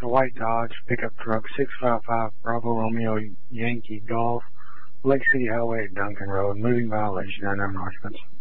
a white Dodge pickup truck, 655 Bravo Romeo Yankee Golf, Lake City Highway at Duncan Road, moving violation, unknown occupants.